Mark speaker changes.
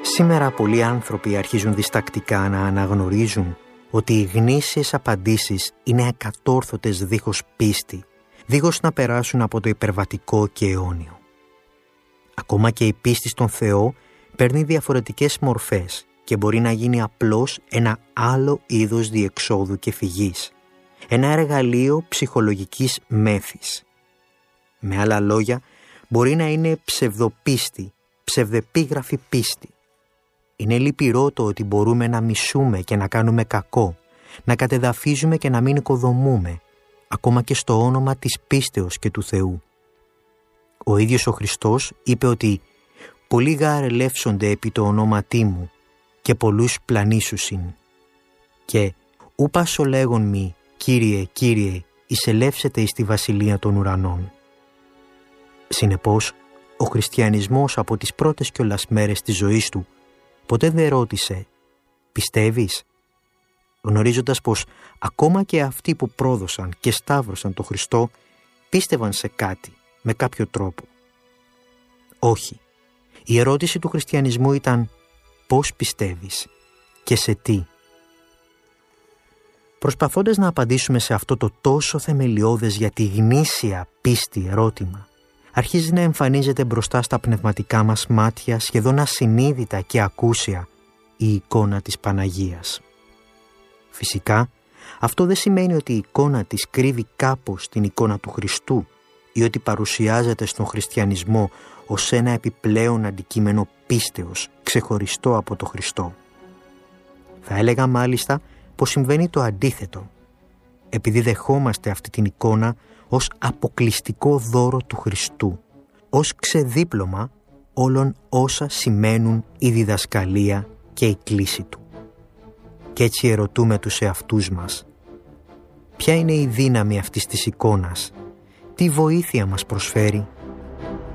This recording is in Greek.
Speaker 1: Σήμερα πολλοί άνθρωποι αρχίζουν διστακτικά να αναγνωρίζουν ότι οι γνήσιες απαντήσεις είναι ακατόρθωτες δίχως πίστη, δίχως να περάσουν από το υπερβατικό και αιώνιο. Ακόμα και η πίστη στον Θεό παίρνει διαφορετικές μορφές και μπορεί να γίνει απλώς ένα άλλο είδος διεξόδου και φυγής, ένα εργαλείο ψυχολογικής μέθης. Με άλλα λόγια, μπορεί να είναι ψευδοπίστη, ψευδεπίγραφη πίστη. Είναι λυπηρό το ότι μπορούμε να μισούμε και να κάνουμε κακό, να κατεδαφίζουμε και να μην οικοδομούμε, ακόμα και στο όνομα της πίστεως και του Θεού. Ο ίδιος ο Χριστός είπε ότι «Πολλοί γάρ ελεύσονται επί το ονόματί μου και πολλούς πλανήσουσιν» και «Ου πάσο λέγον μη, Κύριε, Κύριε, εισελεύσετε εις τη βασιλεία των ουρανών». Συνεπώς, ο χριστιανισμός από τις πρώτες κιόλας μέρες της ζωής του ποτέ δεν ρώτησε «Πιστεύεις?», γνωρίζοντας πως ακόμα και αυτοί που πρόδωσαν και σταύρωσαν τον Χριστό πίστευαν σε κάτι, με κάποιο τρόπο. Όχι. Η ερώτηση του χριστιανισμού ήταν «Πώς πιστεύεις και σε τι?». Προσπαθώντας να απαντήσουμε σε αυτό το τόσο θεμελιώδες για τη γνήσια πίστη ερώτημα, αρχίζει να εμφανίζεται μπροστά στα πνευματικά μας μάτια σχεδόν ασυνείδητα και ακούσια η εικόνα της Παναγίας. Φυσικά, αυτό δεν σημαίνει ότι η εικόνα της κρύβει κάπως την εικόνα του Χριστού ή ότι παρουσιάζεται στον χριστιανισμό ως ένα επιπλέον αντικείμενο πίστεως ξεχωριστό από τον Χριστό. Θα έλεγα μάλιστα πως συμβαίνει το αντίθετο, επειδή δεχόμαστε αυτή την εικόνα ως αποκλειστικό δώρο του Χριστού, ως ξεδίπλωμα όλων όσα σημαίνουν η διδασκαλία και η κλήση Του. Κι έτσι ερωτούμε τους εαυτούς μας, ποια είναι η δύναμη αυτής της εικόνας, τι βοήθεια μας προσφέρει?